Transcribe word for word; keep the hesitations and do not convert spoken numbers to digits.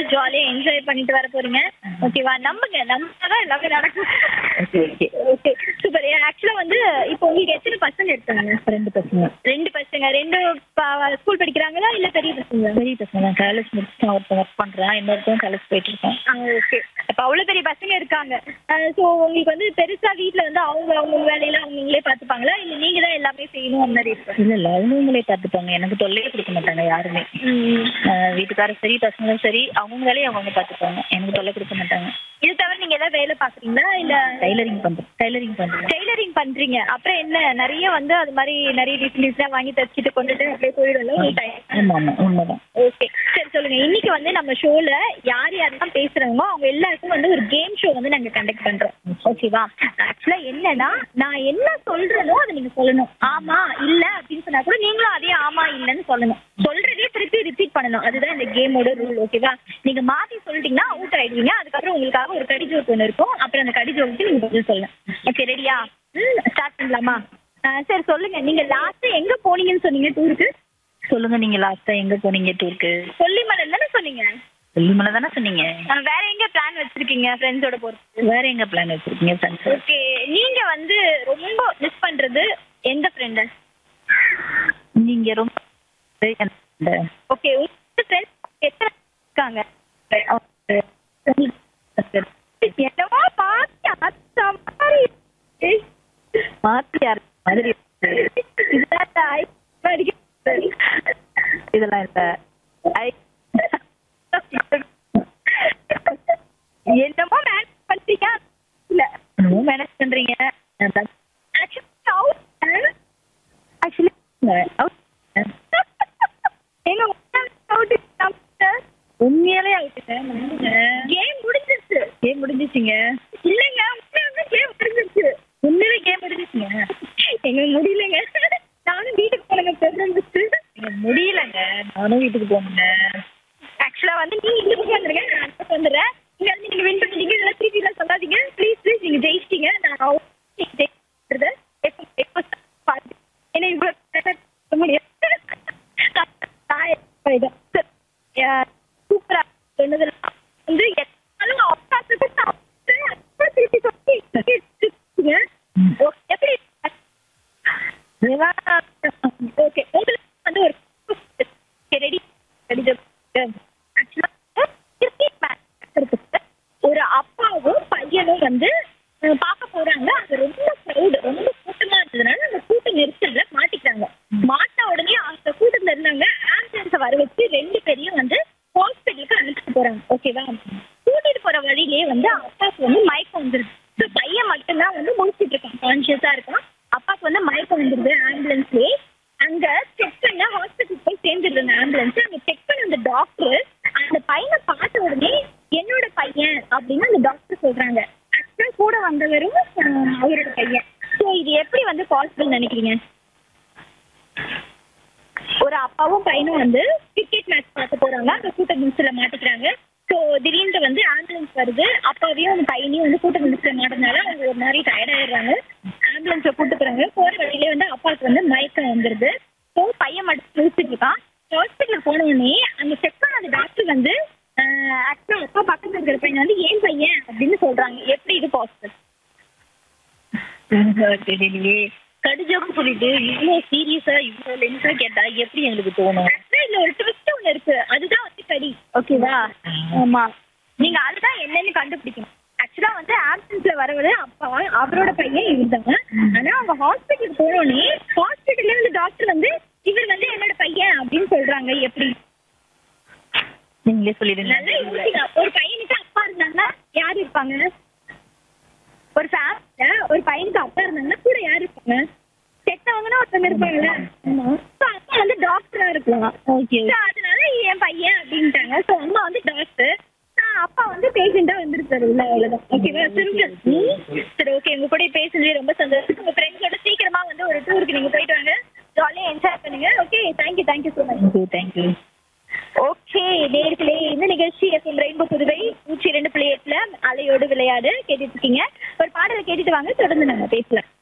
ஜாலியா என்ஜாய் பண்ணிட்டு வர போறீங்க. ஓகேவா? நம்புங்க, நம்பினாதான் எல்லாமே நடக்கும். Okay okay. Okay super. ஆக்சுவலா வந்து இப்போ உங்களுக்கு எத்தனை பசங்க இருக்காங்க? ரெண்டு பசங்க. ரெண்டு பசங்க. ரெண்டு ஸ்கூல் படிக்கிறாங்களா இல்ல பெரிய பசங்க? பெரிய பசங்க தான். காலேஜ் முடிச்சுட்டு ஒருத்தன் ஒர்க் பண்றான், இன்னொருத்தன் காலேஜ் போயிட்டு இருக்கான். ஓகே. அப்ப அவ்வளவு பெரிய பசங்க இருக்காங்க. சோ உங்களுக்கு வந்து பெருசா வீட்ல வந்து அவங்க அவங்க வேலையில அவங்களே பாத்துப்பாங்களா இல்ல நீங்க தான் எல்லாமே செய்யணும் அந்த மாதிரி இருக்கு? இல்ல இல்ல அவங்களே பார்த்துப்பாங்க, எனக்கு தொல்லையே கொடுக்க மாட்டாங்க யாருமே. ஆஹ் வீட்டுக்காரரும் சரி பசங்களும் சரி அவங்க வேலையை அவங்க பார்த்துப்பாங்க, எனக்கு தொல்லை கொடுக்க மாட்டாங்க. இது தவிர நீங்க ஏதாவது வேலை பாக்குறீங்களா இல்ல? டைலரிங் பண்றேன். டைலரிங் பண்றேன். டெய்லரிங் பண்றீங்க. அப்புறம் என்ன நிறைய வந்து அது மாதிரி நிறைய டிசைன்ஸ் வாங்கி தச்சுட்டு கொண்டுட்டு அப்படியே போயிடும்ல ஒரு டைம். ஆமா ஆமா உண்மைதான். ஓகே சரி சொல்லுங்க. இன்னைக்கு வந்து நம்ம ஷோல யார் யாரெல்லாம் பேசுறாங்களோ அவங்க எல்லாருக்கும் வந்து ஒரு கேம் ஷோ வந்து நாங்க கண்டக்ட் பண்றோம். ஓகேவா? ஆக்சுவலா என்னன்னா நான் என்ன சொல்றேனோ அதை நீங்க சொல்லணும். ஆமா இல்ல அப்படின்னு சொன்னா கூட நீங்களும் அதே ஆமா இல்லன்னு சொல்லணும். சொல்றதே திருப்பி ரிப்பீட் பண்ணணும். அதுதான் இந்த கேமோட ரூல். ஓகேவா? நீங்க மாத்தி சொல்லிட்டீங்கன்னா அவுட் ஆயிடுவீங்க. அதுக்கப்புறம் உங்களுக்காக ஒரு கடி ஜோக் ஒன்று இருக்கும். அப்புறம் அந்த கடி ஜோக்கு நீங்க பதில் சொல்லணும். ஓகே ரெடியா? ஸ்டார்ட் பண்ணலாமா? சரி சொல்லுங்க. நீங்க லாஸ்ட் எங்க போனீங்கன்னு சொன்னீங்க டூருக்கு? சொல்லுங்க, நீங்க லாஸ்டா எங்க போனீங்க டூருக்கு? கொல்லிமலை தானே சொன்னீங்க? கொல்லிமலை தானே சொன்னீங்க. வேற எங்க பிளான் வச்சிருக்கீங்க ஃப்ரெண்ட்ஸோட போறது? வேற எங்க பிளான் வச்சிருக்கீங்க ஃப்ரெண்ட்ஸ்? ஓகே நீங்க வந்து ரொம்ப மிஸ் பண்றது எந்த ஃப்ரெண்ட்? நீங்க ரொம்ப ஓகே உங்க ஃப்ரெண்ட்ஸ் எத்தனை இருக்காங்க? என்னவோ பாத்தி அத்த மாதிரி மாத்தி யாரு மாதிரி இதெல்லாம் இல்ல. என்னமோ மேனேஜ் பண்றீங்க இல்ல என்னமோ மேனேஜ் பண்றீங்க. ஆக்சுவலி எங்க உண்மையாலே ஆயிட்டுங்க. கேம் முடிஞ்சிருச்சு. கேம் முடிஞ்சிச்சுங்க. இல்லைங்க உண்மையாவே கேம் முடிஞ்சிருச்சு. உண்மையிலே கேம் முடிஞ்சிச்சுங்க. எங்க முடியலங்க. நானும் வீட்டுக்கு போனங்க தெரிஞ்சிச்சு. எங்க முடியலங்க. நானும் வீட்டுக்கு போகணுங்க. ஆக்சுவலா வந்து நீங்க இந்த பக்கம் வந்துருங்க, நான் அந்த பக்கம் வந்துடுறேன். நீங்க வந்து நீங்க வின் பண்ணிட்டீங்க இதெல்லாம் திருப்பி எல்லாம் சொல்லாதீங்க ப்ளீஸ் ப்ளீஸ். நீங்க ஜெயிச்சிட்டீங்க. நான் ஜெயிக்கிறது ஏன்னா இவ்வளவு முடியும். சூப்பரா சொன்னதெல்லாம் வந்து என்னாலும் எப்படி ஓகே உங்களுக்கு வந்து ஒரு ரெடி ரெடி ஒரு அப்பாவும் பையனும் வந்து பார்க்க போறாங்க. அது ரொம்ப க்ரௌடு, ரொம்ப கூட்டமா இருந்ததுனால அந்த கூட்ட நெரிசல்ல மாட்டிக்கிறாங்க. மாட்ட உடனே அந்த கூட்டத்துல இருந்தாங்க ஆம்புலன்ஸை வர வச்சு ரெண்டு பேரையும் வந்து ஹாஸ்பிட்டலுக்கு அனுப்பிட்டு போறாங்க. ஓகேவா? கூட்டிட்டு போற வழியிலேயே வந்து அப்பாவுக்கு வந்து மயக்கம் வந்துருது. ஸோ பையன் மட்டும்தான் வந்து முடிச்சுட்டு இருக்கான், கான்சியஸா இருக்கான். அப்பாவுக்கு வந்து மயக்கம் வந்துருது ஆம்புலன்ஸ்லயே. அங்க செக் பண்ண ஹாஸ்பிட்டல் போய் சேர்ந்துருது அந்த ஆம்புலன்ஸ். அங்க செக் பண்ண அந்த டாக்டர் அந்த பையனை பார்த்த உடனே என்னோட பையன் அப்படின்னு அந்த டாக்டர் சொல்றாங்க. ஆக்சுவலா கூட வந்தவரும் அவரோட பையன். ஸோ இது எப்படி வந்து பாசிபிள் நினைக்கிறீங்க? ஒரு அப்பாவும் பையனும் வந்து கிரிக்கெட் மேட்ச் பார்க்க போறாங்க. அந்த கூட்ட நிமிஷத்துல மாட்டிக்கிறாங்க. ஸோ திடீர்னு வந்து ஆம்புலன்ஸ் வருது. அப்பாவையும் அந்த பையனையும் வந்து கூட்ட நிமிஷத்துல மாட்டினால அவங்க ஒரு மாதிரி டயர்ட் ஆயிடுறாங்க. ஆம்புலன்ஸை கூட்டு போறாங்க. போற வழியிலே வந்து அப்பாவுக்கு வந்து மயக்கம் வந்துருது. ஸோ பையன் மட்டும் முடிச்சுட்டு இருக்கான். ஹாஸ்பிட்டல் போன உடனே அந்த செக் பண்ண அந்த டாக்டர் வந்து ஆக்சுவலா அப்பா பக்கத்துல இருக்கிற பையன் வந்து ஏன் பையன் அப்படின்னு சொல்றாங்க. எப்படி இது பாசிபிள்? தெரியலையே. கடிஜோக்கு சொல்லிட்டு இவ்வளவு சீரியஸா இவ்வளவு லென்ஸா கேட்டா எப்படி எங்களுக்கு தோணும்? இதுல ஒரு ட்விஸ்ட் ஒண்ணு இருக்கு. அதுதான் வந்து கடி. ஓகேவா? ஆமா நீங்க அதுதான் என்னன்னு கண்டுபிடிக்கணும். ஆக்சுவலா வந்து ஆம்புலன்ஸ்ல வரவது அப்பா, அவரோட பையன் இவர் தான். ஆனா அவங்க ஹாஸ்பிட்டலுக்கு போனோடனே ஹாஸ்பிட்டல்ல இருந்து டாக்டர் வந்து இவர் வந்து என்னோட பையன் அப்படின்னு சொல்றாங்க. எப்படி? நீங்களே சொல்லிடுங்க. நல்லா யோசிங்க. ஒரு பையனுக்கு அப்பா இருந்தாங்கன்னா யாரு இருப்பாங்க? ஒரு ஃபேமிலில ஒரு பையனுக்கு அப்பா இருந்தாங்கன்னா கூட யாரு இருப்பாங்க? செத்தவங்கன்னா ஒருத்தவங்க இருப்பாங்கல்ல. அப்பா வந்து டாக்டரா இருக்கலாம். ஓகே. அதனால என் பையன் அப்படின்ட்டாங்க. ஸோ அம்மா வந்து டாக்டர், அப்பா வந்து பேஷண்டா வந்துருக்காரு உள்ள. அவ்வளவுதான். ஓகேவா? சிம்பிள். சரி ஓகே உங்க கூட பேசுனது ரொம்ப சந்தோஷம். உங்க ஃப்ரெண்ட்ஸோட சீக்கிரமா வந்து ஒரு டூருக்கு நீங்க போயிட்டு வாங்க. ஜாலியா என்ஜாய் பண்ணுங்க. Okay thank you thank you so much. Thank you. Okay நேர்களே, இந்த நிகழ்ச்சி எஃப்எம் ரெயின்போ புதுவை நூற்றி இரண்டு புள்ளி எட்டுல அலையோடு விளையாடு கேட்டுட்டு இருக்கீங்க. ஒரு பாடலை கேட்டுட்டு வாங்க, தொடர்ந்து நாங்க பேசலாம்.